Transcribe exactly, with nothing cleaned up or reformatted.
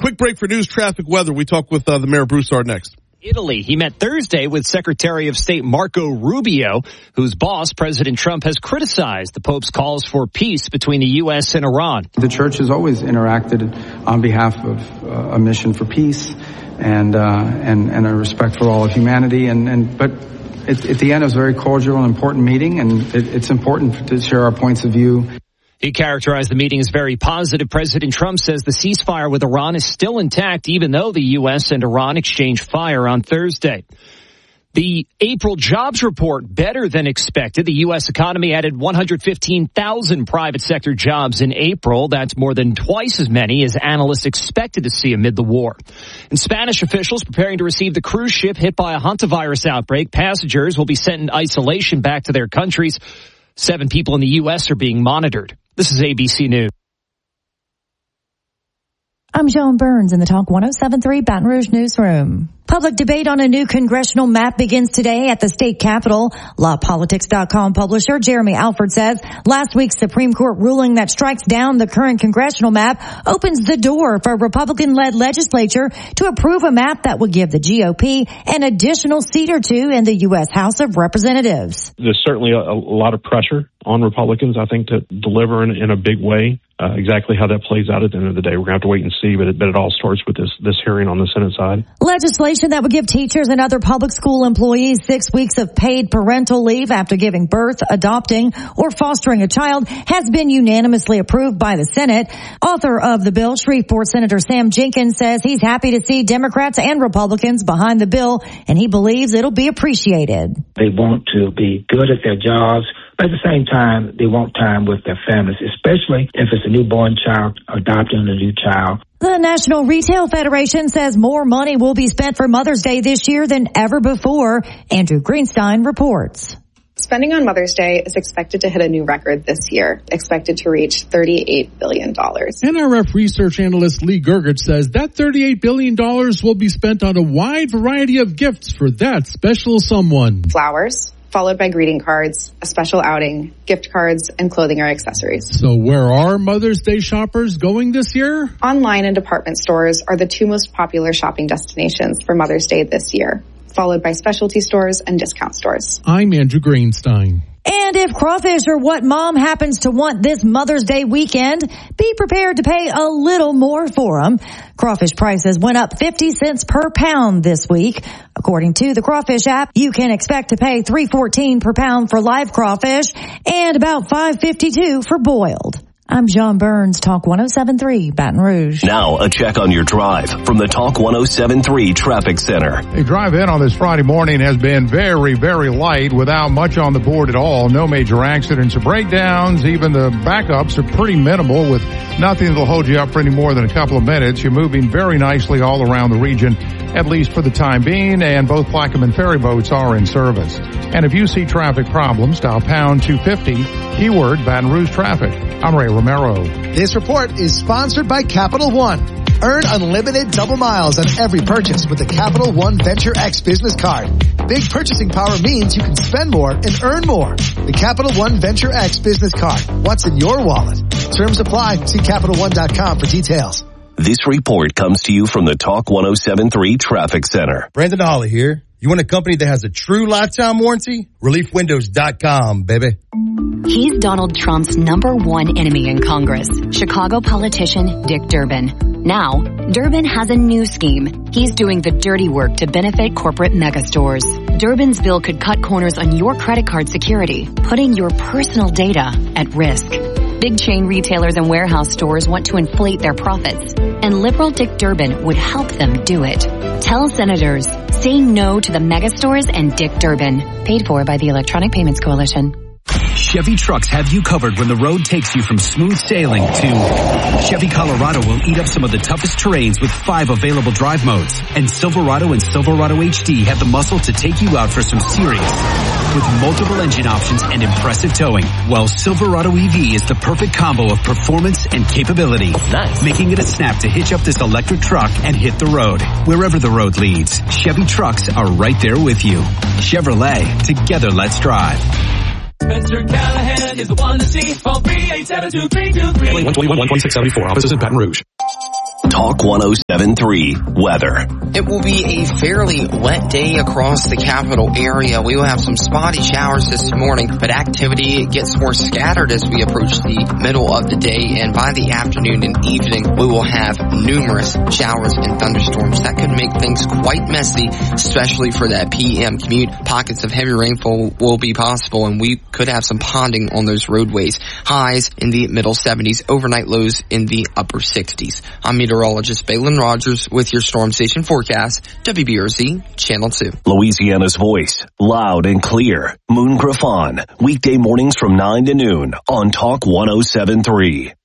quick break for news, traffic, weather. We talk with uh, the Mayor Broussard next. Italy. He met Thursday with Secretary of State Marco Rubio, whose boss, President Trump, has criticized the Pope's calls for peace between the U S and Iran. The church has always interacted on behalf of uh, a mission for peace and, uh, and and a respect for all of humanity. And, and but it, at the end, it was a very cordial and important meeting, and it, it's important to share our points of view. He characterized the meeting as very positive. President Trump says the ceasefire with Iran is still intact, even though the U S and Iran exchanged fire on Thursday. The April jobs report better than expected. The U S economy added one hundred fifteen thousand private sector jobs in April. That's more than twice as many as analysts expected to see amid the war. And Spanish officials preparing to receive the cruise ship hit by a hantavirus outbreak. Passengers will be sent in isolation back to their countries. Seven people in the U S are being monitored. This is A B C News. I'm Joan Burns in the Talk one oh seven point three Baton Rouge newsroom. Public debate on a new congressional map begins today at the state capitol. law politics dot com publisher Jeremy Alford says last week's Supreme Court ruling that strikes down the current congressional map opens the door for a Republican-led legislature to approve a map that would give the G O P an additional seat or two in the U S House of Representatives. There's certainly a, a lot of pressure on Republicans, I think, to deliver in, in a big way. Uh, exactly how that plays out at the end of the day, we're going to have to wait and see, but it, but it all starts with this, this hearing on the Senate side. Legislation that would give teachers and other public school employees six weeks of paid parental leave after giving birth, adopting, or fostering a child has been unanimously approved by the Senate. Author of the bill, Shreveport Senator Sam Jenkins, says he's happy to see Democrats and Republicans behind the bill, and he believes it'll be appreciated. They want to be good at their jobs, but at the same time, they want time with their families, especially if it's a newborn child, adopting a new child. The National Retail Federation says more money will be spent for Mother's Day this year than ever before. Andrew Greenstein reports. Spending on Mother's Day is expected to hit a new record this year, expected to reach thirty-eight billion dollars. N R F research analyst Lee Gergich says that thirty-eight billion dollars will be spent on a wide variety of gifts for that special someone. Flowers, followed by greeting cards, a special outing, gift cards, and clothing or accessories. So where are Mother's Day shoppers going this year? Online and department stores are the two most popular shopping destinations for Mother's Day this year, followed by specialty stores and discount stores. I'm Andrew Greenstein. And if crawfish are what mom happens to want this Mother's Day weekend, be prepared to pay a little more for them. Crawfish prices went up fifty cents per pound this week. According to the Crawfish app, you can expect to pay three fourteen per pound for live crawfish and about five fifty-two for boiled. I'm John Burns, Talk one oh seven point three, Baton Rouge. Now, a check on your drive from the Talk one oh seven point three Traffic Center. The drive in on this Friday morning has been very, very light without much on the board at all. No major accidents or breakdowns. Even the backups are pretty minimal with nothing that'll hold you up for any more than a couple of minutes. You're moving very nicely all around the region, at least for the time being, and both Plaquemine ferry boats are in service. And if you see traffic problems, dial pound two fifty, keyword Baton Rouge traffic. I'm Ray Romero. This report is sponsored by Capital One. Earn unlimited double miles on every purchase with the Capital One Venture X business card. Big purchasing power means you can spend more and earn more. The Capital One Venture X business card. What's in your wallet? Terms apply. See Capital One dot com for details. This report comes to you from the Talk one oh seven point three Traffic Center. Brandon Holly here. You want a company that has a true lifetime warranty? relief windows dot com, baby. He's Donald Trump's number one enemy in Congress, Chicago politician Dick Durbin. Now, Durbin has a new scheme. He's doing the dirty work to benefit corporate megastores. Durbin's bill could cut corners on your credit card security, putting your personal data at risk. Big chain retailers and warehouse stores want to inflate their profits, and liberal Dick Durbin would help them do it. Tell senators, say no to the megastores and Dick Durbin. Paid for by the Electronic Payments Coalition. Chevy trucks have you covered when the road takes you from smooth sailing to Chevy Colorado will eat up some of the toughest terrains with five available drive modes. And Silverado and Silverado H D have the muscle to take you out for some serious with multiple engine options and impressive towing. While Silverado E V is the perfect combo of performance and capability. Nice. Making it a snap to hitch up this electric truck and hit the road. Wherever the road leads, Chevy trucks are right there with you. Chevrolet, together let's drive. Spencer Callahan is the one to see. Call three eight seven two three two three. one twenty-one, one twenty-six seventy-four. Offices in Baton Rouge. Talk one oh seven three weather. It will be a fairly wet day across the capital area. We will have some spotty showers this morning, but activity gets more scattered as we approach the middle of the day, and by the afternoon and evening, we will have numerous showers and thunderstorms. That could make things quite messy, especially for that P M commute. Pockets of heavy rainfall will be possible, and we could have some ponding on those roadways. Highs in the middle seventies, overnight lows in the upper sixties. I'm meteorologist Balin Rogers with your Storm Station forecast, W B R Z Channel two. Louisiana's voice, loud and clear. Moon Griffon, weekday mornings from nine to noon on Talk one oh seven three.